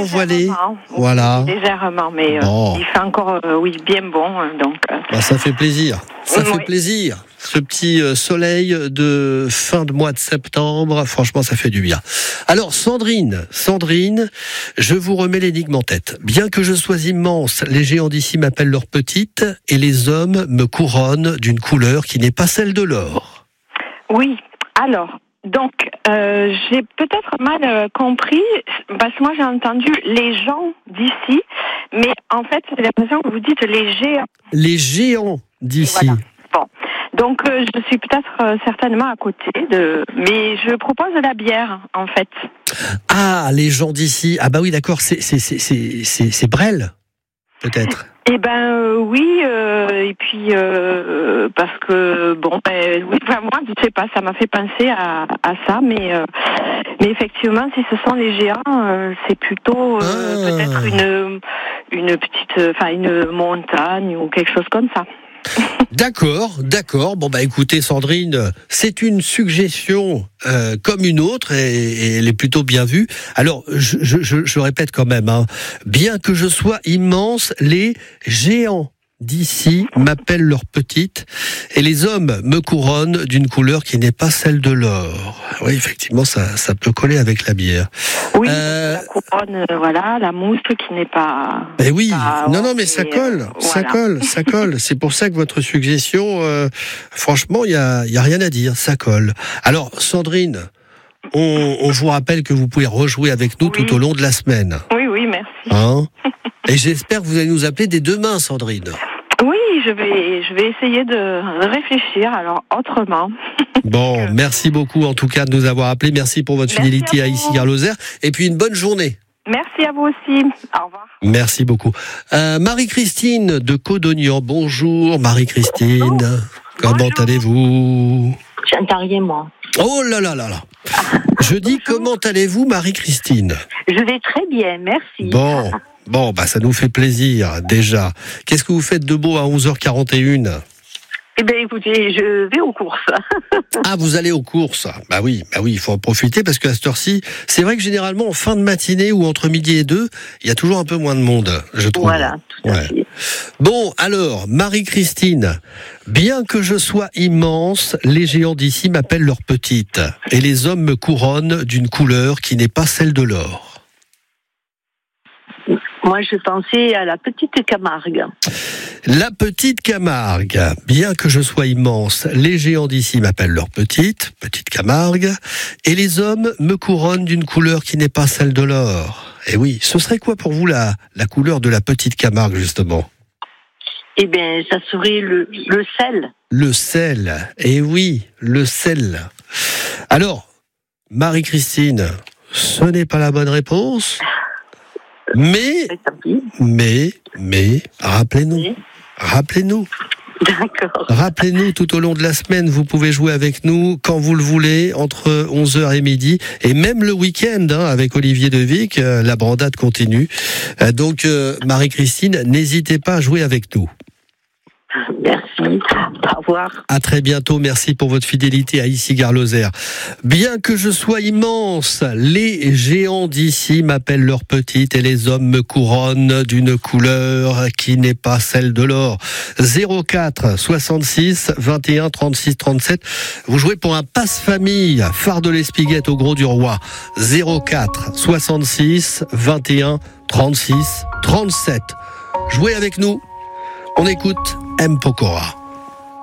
voilé. Voilà. Légèrement, mais bon. il fait encore, bien bon. Donc, ça fait plaisir. Ça fait plaisir. Ce petit soleil de fin de mois de septembre, franchement, ça fait du bien. Alors, Sandrine, je vous remets l'énigme en tête. Bien que je sois immense, les géants d'ici m'appellent leur petite, et les hommes me couronnent d'une couleur qui n'est pas celle de l'or. Oui, alors, donc, j'ai peut-être mal compris, parce que moi j'ai entendu les gens d'ici, mais en fait, j'ai l'impression que vous dites les géants. Les géants d'ici. Voilà. Bon. Donc, je suis peut-être certainement à côté mais je propose de la bière, en fait. Ah, les gens d'ici. Ah bah oui, d'accord, c'est Brel, peut-être. Eh ben oui, et puis parce que oui, moi je sais pas, ça m'a fait penser à ça, mais effectivement, si ce sont les géants, c'est plutôt peut-être une petite, une montagne ou quelque chose comme ça. D'accord. Bon bah écoutez Sandrine, c'est une suggestion comme une autre et elle est plutôt bien vue. Alors je répète quand même, bien que je sois immense, les géants d'ici m'appellent leur petite et les hommes me couronnent d'une couleur qui n'est pas celle de l'or. Oui, effectivement, ça peut coller avec la bière. Oui, la couronne, la mousse qui n'est pas... Eh oui, non, mais ça colle, ça colle. C'est pour ça que votre suggestion, franchement, il y a rien à dire, ça colle. Alors, Sandrine, on vous rappelle que vous pouvez rejouer avec nous tout au long de la semaine. Oui, merci. Et j'espère que vous allez nous appeler dès demain, Sandrine. Oui, je vais essayer de réfléchir alors autrement. Bon, merci beaucoup en tout cas de nous avoir appelés. Merci pour votre fidélité à Issy-Gare-Lozère. Et puis une bonne journée. Merci à vous aussi. Au revoir. Merci beaucoup. Marie-Christine de Codognan. Bonjour Marie-Christine. Bonjour. Comment allez-vous ? J'entends rien moi. Oh là là là là. Je dis comment allez-vous Marie-Christine ? Je vais très bien, merci. Bon, ça nous fait plaisir, déjà. Qu'est-ce que vous faites de beau à 11h41 ? Eh bien, écoutez, je vais aux courses. Ah, vous allez aux courses ? Bah oui, il faut en profiter parce qu'à cette heure-ci, c'est vrai que généralement, en fin de matinée ou entre midi et 2, il y a toujours un peu moins de monde, je trouve. Voilà, tout à fait. Bon, alors, Marie-Christine, bien que je sois immense, les géants d'ici m'appellent leur petite et les hommes me couronnent d'une couleur qui n'est pas celle de l'or. Moi, je pensais à la petite Camargue. La petite Camargue. Bien que je sois immense, les géants d'ici m'appellent leur petite Camargue, et les hommes me couronnent d'une couleur qui n'est pas celle de l'or. Et oui, ce serait quoi pour vous la couleur de la petite Camargue, justement ? Eh bien, ça serait le sel. Le sel. Eh oui, le sel. Alors, Marie-Christine, ce n'est pas la bonne réponse. Mais, rappelez-nous. D'accord. Rappelez-nous tout au long de la semaine, vous pouvez jouer avec nous quand vous le voulez, entre 11h et midi, et même le week-end, avec Olivier Devic, la brandade continue. Donc, Marie-Christine, n'hésitez pas à jouer avec nous. Merci. Au revoir. À très bientôt. Merci pour votre fidélité à Issy-Gare-Lozère. Bien que je sois immense, les géants d'ici m'appellent leur petite et les hommes me couronnent d'une couleur qui n'est pas celle de l'or. 04 66 21 36 37. Vous jouez pour un passe-famille Phare de l'Espiguette au Gros du Roi. 04 66 21 36 37. Jouez avec nous. On écoute M. Pokora.